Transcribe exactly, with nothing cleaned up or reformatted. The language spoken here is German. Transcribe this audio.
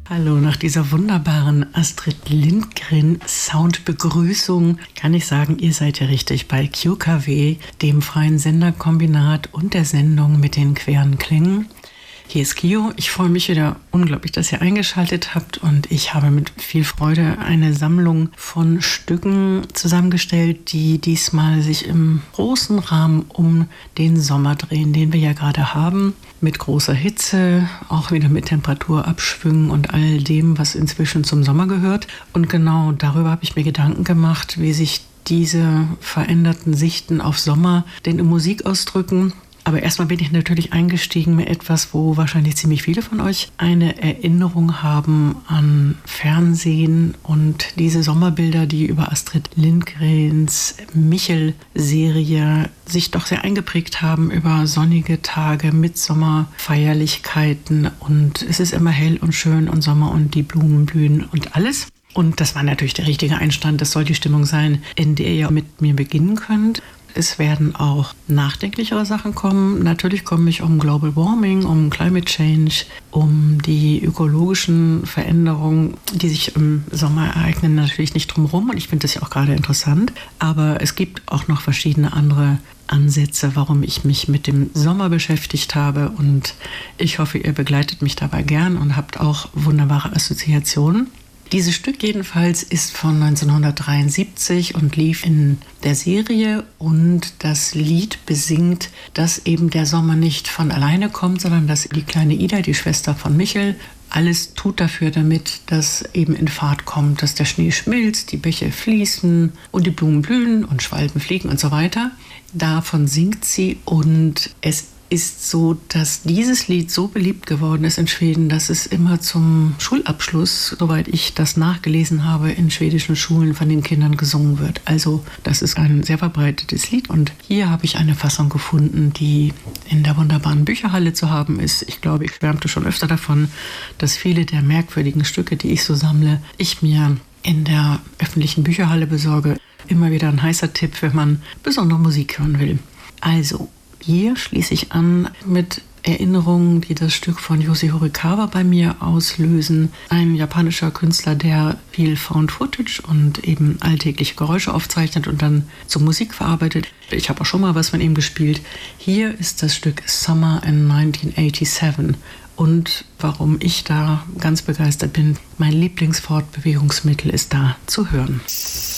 Hallo, nach dieser wunderbaren Astrid Lindgren-Soundbegrüßung kann ich sagen, ihr seid ja richtig bei Q K W, dem freien Senderkombinat und der Sendung mit den queren Klängen. Hier ist Kio. Ich freue mich wieder unglaublich, dass ihr eingeschaltet habt, und ich habe mit viel Freude eine Sammlung von Stücken zusammengestellt, die diesmal sich im großen Rahmen um den Sommer drehen, den wir ja gerade haben, mit großer Hitze, auch wieder mit Temperaturabschwüngen und all dem, was inzwischen zum Sommer gehört. Und genau darüber habe ich mir Gedanken gemacht, wie sich diese veränderten Sichten auf Sommer denn in Musik ausdrücken. Aber erstmal bin ich natürlich eingestiegen mit etwas, wo wahrscheinlich ziemlich viele von euch eine Erinnerung haben an Fernsehen und diese Sommerbilder, die über Astrid Lindgrens Michel-Serie sich doch sehr eingeprägt haben, über sonnige Tage, Mitsommerfeierlichkeiten, und es ist immer hell und schön und Sommer und die Blumen blühen und alles. Und das war natürlich der richtige Einstand. Das soll die Stimmung sein, in der ihr mit mir beginnen könnt. Es werden auch nachdenklichere Sachen kommen. Natürlich komme ich um Global Warming, um Climate Change, um die ökologischen Veränderungen, die sich im Sommer ereignen, natürlich nicht drum herum. Und ich finde das ja auch gerade interessant. Aber es gibt auch noch verschiedene andere Ansätze, warum ich mich mit dem Sommer beschäftigt habe. Und ich hoffe, ihr begleitet mich dabei gern und habt auch wunderbare Assoziationen. Dieses Stück jedenfalls ist von neunzehnhundertdreiundsiebzig und lief in der Serie, und das Lied besingt, dass eben der Sommer nicht von alleine kommt, sondern dass die kleine Ida, die Schwester von Michel, alles tut dafür, damit das eben in Fahrt kommt, dass der Schnee schmilzt, die Bäche fließen und die Blumen blühen und Schwalben fliegen und so weiter. Davon singt sie, und es ist so, dass dieses Lied so beliebt geworden ist in Schweden, dass es immer zum Schulabschluss, soweit ich das nachgelesen habe, in schwedischen Schulen von den Kindern gesungen wird. Also das ist ein sehr verbreitetes Lied, und hier habe ich eine Fassung gefunden, die in der wunderbaren Bücherhalle zu haben ist. Ich glaube, ich schwärmte schon öfter davon, dass viele der merkwürdigen Stücke, die ich so sammle, ich mir in der öffentlichen Bücherhalle besorge. Immer wieder ein heißer Tipp, wenn man besondere Musik hören will. Also, hier schließe ich an mit Erinnerungen, die das Stück von Yosei Horikawa bei mir auslösen. Ein japanischer Künstler, der viel Found Footage und eben alltägliche Geräusche aufzeichnet und dann zur Musik verarbeitet. Ich habe auch schon mal was von ihm gespielt. Hier ist das Stück Summer in neunzehnhundertsebenundachtzig. Und warum ich da ganz begeistert bin, mein Lieblingsfortbewegungsmittel ist da zu hören.